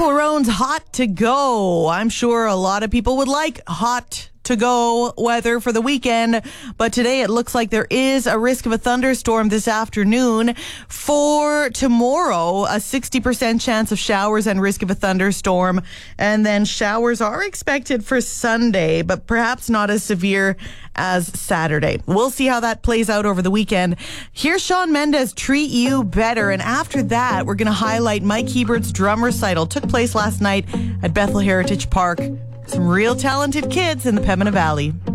Roan's hot to go. I'm sure a lot of people would like hot to go weather for the weekend, but today it looks like there is a risk of a thunderstorm this afternoon. For tomorrow, a 60% chance of showers and risk of a thunderstorm, and then showers are expected for Sunday, but perhaps not as severe as Saturday. We'll see how that plays out over the weekend. Here's Shawn Mendes, Treat You Better, and after that we're going to highlight Mike Hebert's drum recital. Took place last night at Bethel Heritage Park. Some real talented kids in the Pembina Valley.